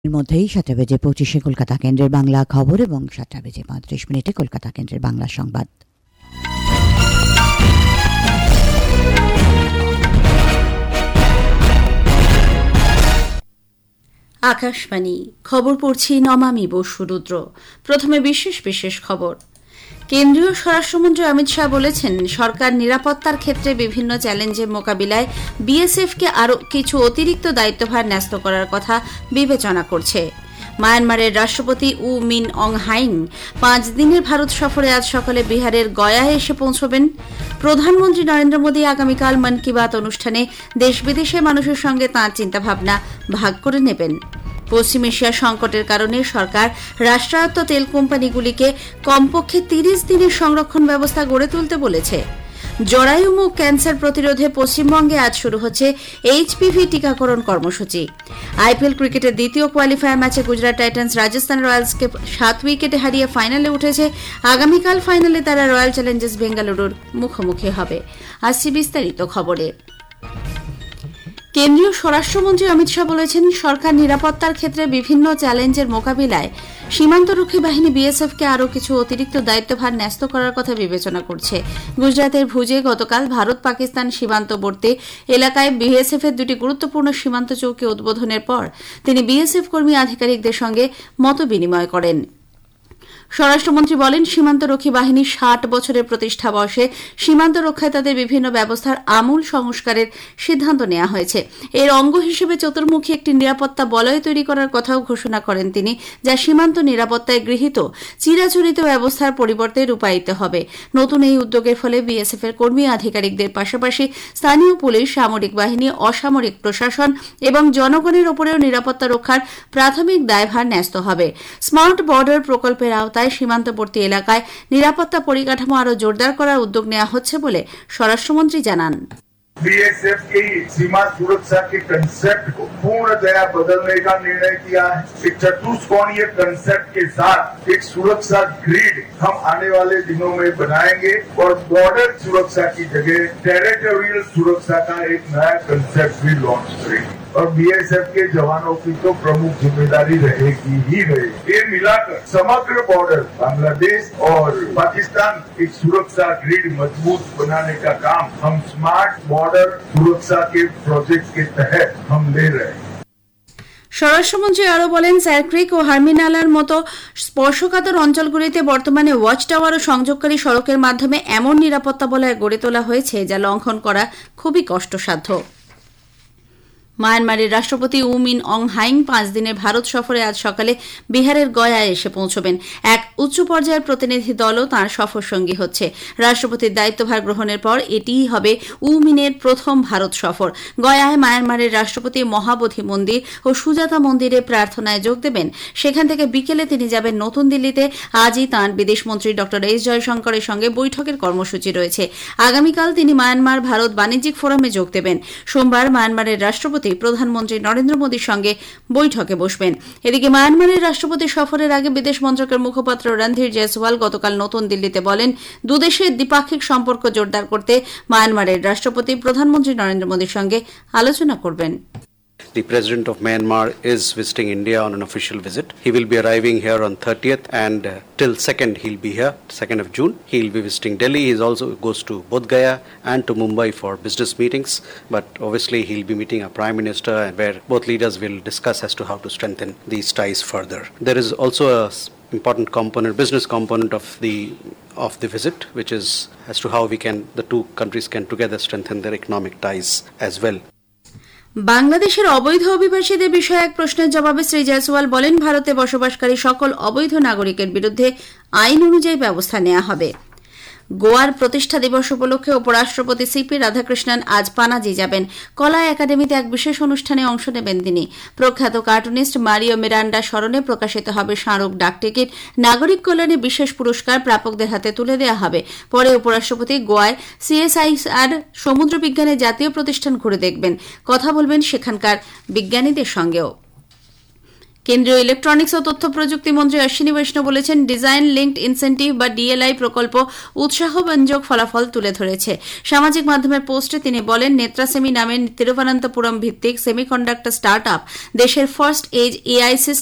এর মধ্যেই 7:25 কলকাতা কেন্দ্রের বাংলা খবর এবং 7:35 কলকাতা কেন্দ্রের বাংলা সংবাদ। আকাশবাণী খবর পড়ছি নমামি বসুরুদ্র। প্রথমে বিশেষ খবর। কেন্দ্রীয় স্বরাষ্ট্রমন্ত্রী অমিত শাহ বলেছেন, সরকার নিরাপত্তার ক্ষেত্রে বিভিন্ন চ্যালেঞ্জের মোকাবিলায় বিএসএফকে আরও কিছু অতিরিক্ত দায়িত্বভার ন্যস্ত করার কথা বিবেচনা করছে। মায়ানমারের রাষ্ট্রপতি উ মিন অং হাইং 5 দিনের ভারত সফরে আজ সকালে বিহারের গয়ায় এসে পৌঁছবেন। প্রধানমন্ত্রী নরেন্দ্র মোদী আগামীকাল মন কি বাত অনুষ্ঠানে দেশ বিদেশের মানুষের সঙ্গে তাঁর চিন্তাভাবনা ভাগ করে নেবেন। পশ্চিম এশিয়ার সংকটের কারণে সরকার রাষ্ট্রায়ত্ত তেল কোম্পানিগুলিকে কমপক্ষে 30 দিনের সংরক্ষণ ব্যবস্থা গড়ে তুলতে বলেছে। জরায়ু মুখ ক্যান্সার প্রতিরোধে পশ্চিমবঙ্গে আজ শুরু হচ্ছে এইচপিভি টিকাকরণ কর্মসূচি। আইপিএল ক্রিকেটের দ্বিতীয় কোয়ালিফায়ার ম্যাচে গুজরাট টাইটান্স রাজস্থান রয়্যালসকে 7 উইকেটে হারিয়ে ফাইনালে উঠেছে। আগামীকাল ফাইনালে তারা রয়্যাল চ্যালেঞ্জার্স বেঙ্গালুরুর মুখোমুখি হবে। আসছি বিস্তারিত খবরে। কেন্দ্রীয় স্বরাষ্ট্রমন্ত্রী অমিত শাহ বলেছেন, সরকার নিরাপত্তার ক্ষেত্রে বিভিন্ন চ্যালেঞ্জের মোকাবিলায় সীমান্তরক্ষী বাহিনী বিএসএফকে আরও কিছু অতিরিক্ত দায়িত্বভার ন্যস্ত করার কথা বিবেচনা করছে। গুজরাতের ভুজে গতকাল ভারত পাকিস্তান সীমান্তবর্তী এলাকায় বিএসএফের দুটি গুরুত্বপূর্ণ সীমান্ত চৌকি উদ্বোধনের পর তিনি বিএসএফ কর্মী আধিকারিকদের সঙ্গে মত বিনিময় করেন। স্বরাষ্ট্রমন্ত্রী বলেন, সীমান্তরক্ষী বাহিনীর 60 বছরের প্রতিষ্ঠা বর্ষে সীমান্ত রক্ষায় তাদের বিভিন্ন ব্যবস্থার আমূল সংস্কারের সিদ্ধান্ত নেওয়া হয়েছে। এর অঙ্গ হিসেবে চতুর্মুখী একটি নিরাপত্তা বলয় তৈরি করার কথাও ঘোষণা করেন তিনি, যা সীমান্ত নিরাপত্তায় গৃহীত চিরাচরিত ব্যবস্থার পরিবর্তে রূপায়িত হবে। নতুন এই উদ্যোগের ফলে বিএসএফ এর কর্মী আধিকারিকদের পাশাপাশি স্থানীয় পুলিশ, সামরিক বাহিনী, অসামরিক প্রশাসন এবং জনগণের ওপরেও নিরাপত্তা রক্ষার প্রাথমিক দায়ভার ন্যস্ত হবে। স্মার্ট বর্ডার প্রকল্পের আওতায় সীমান্তবর্তী এলাকায় নিরাপত্তা পরিকাঠামো আরও জোরদার করার উদ্যোগ নেওয়া হচ্ছে বলে স্বরাষ্ট্রমন্ত্রী জানান। बीएसएफ की सीमा सुरक्षा के कंसेप्ट को पूर्णतया बदलने का निर्णय किया है। एक चतुष्कोणीय कंसेप्ट के साथ एक सुरक्षा ग्रिड हम आने वाले दिनों में बनाएंगे और बॉर्डर सुरक्षा की जगह टेरिटोरियल सुरक्षा का एक नया कंसेप्ट भी लॉन्च करेंगे। और बीएसएफ के जवानों की तो प्रमुख जिम्मेदारी रहेगी ही रहेगी। ये मिलाकर समग्र बॉर्डर बांग्लादेश और पाकिस्तान एक सुरक्षा ग्रिड मजबूत बनाने का काम हम स्मार्ट बॉर्डर सुरक्षा के प्रोजेक्ट के तहत हम ले रहे हैं। স্বরাষ্ট্রমন্ত্রী আরও বলেন, স্যারক্রিক ও হারমিনালার মতো স্পর্শকাতর অঞ্চলগুলিতে বর্তমানে ওয়াচ টাওয়ার ও সংযোগকারী সড়কের মাধ্যমে এমন নিরাপত্তা বলয় গড়ে তোলা হয়েছে যা লঙ্ঘন করা খুবই কষ্টসাধ্য। মায়ানমারের রাষ্ট্রপতি উ মিন অং হাইং 5 দিনের ভারত সফরে আজ সকালে বিহারের গয়ায় এসে পৌঁছবেন। এক উচ্চ পর্যায়ের প্রতিনিধি দলও তাঁর সফর সঙ্গী হচ্ছে। রাষ্ট্রপতির দায়িত্বভার গ্রহণের পর এটিই হবে উ মিনের প্রথম ভারত সফর। গয়ায় মায়ানমারের রাষ্ট্রপতি মহাবোধি মন্দির ও সুজাতা মন্দিরে প্রার্থনায় যোগ দেবেন। সেখান থেকে বিকেলে তিনি যাবেন নতুন দিল্লিতে। আজই তাঁর বিদেশমন্ত্রী ড এস জয়শঙ্করের সঙ্গে বৈঠকের কর্মসূচি রয়েছে। আগামীকাল তিনি মায়ানমার ভারত বাণিজ্যিক ফোরামে যোগ দেবেন। সোমবার মায়ানমারের রাষ্ট্রপতি প্রধানমন্ত্রী নরেন্দ্র মোদীর সঙ্গে বৈঠকে বসবেন। এদিকে মায়ানমারের রাষ্ট্রপতি সফরের আগে বিদেশ মন্ত্রকের মুখপাত্র রণধীর জয়সওয়াল গতকাল নতুন দিল্লিতে বলেন, দুদেশের দ্বিপাক্ষিক সম্পর্ক জোরদার করতে মায়ানমারের রাষ্ট্রপতি প্রধানমন্ত্রী নরেন্দ্র মোদীর সঙ্গে আলোচনা করবেন। The President of Myanmar is visiting India on an official visit. He will be arriving here on 30th and till 2nd he'll be here, 2nd of June. He'll be visiting Delhi. He also goes to Bodh Gaya and to Mumbai for business meetings. But obviously he'll be meeting our Prime Minister where both leaders will discuss as to how to strengthen these ties further. There is also a important component, business component of the visit, which is as to how the two countries can together strengthen their economic ties as well. বাংলাদেশের অবৈধ অভিবাসীদের বিষয়ে এক প্রশ্নের জবাবে শ্রী জয়সওয়াল বলেন, ভারতে বসবাসকারী সকল অবৈধ নাগরিকের বিরুদ্ধে আইন অনুযায়ী ব্যবস্থা নেওয়া হবে। গোয়ার প্রতিষ্ঠা দিবস উপলক্ষে উপরাষ্ট্রপতি সিপি রাধাকৃষ্ণন আজ পানাজি যাবেন। কলা একাডেমিতে এক বিশেষ অনুষ্ঠানে অংশ নেবেন তিনি। প্রখ্যাত কার্টুনিস্ট মারিও মিরান্ডা স্মরণে প্রকাশিত হবে স্মারক ডাকটিকিট। নাগরিক কল্যাণে বিশেষ পুরস্কার প্রাপকদের হাতে তুলে দেওয়া হবে। পরে উপরাষ্ট্রপতি গোয়ায় সিএসআইআর সমুদ্র বিজ্ঞানের জাতীয় প্রতিষ্ঠান ঘুরে দেখবেন, কথা বলবেন সেখানকার বিজ্ঞানীদের সঙ্গেও। কেন্দ্রীয় ইলেকট্রনিক্স ও তথ্য প্রযুক্তি মন্ত্রী অশ্বিনী বৈষ্ণব বলেছেন, ডিজাইন লিঙ্কড ইনসেন্টিভ বা ডিএলআই প্রকল্প উৎসাহব্যঞ্জক ফলাফল তুলে ধরেছে। সামাজিক মাধ্যমের পোস্টে তিনি বলেন, নেত্রাসেমি নামের তিরুবনন্তপুরম ভিত্তিক সেমিকন্ডাক্টর স্টার্ট আপ দেশের ফার্স্ট এজ এআই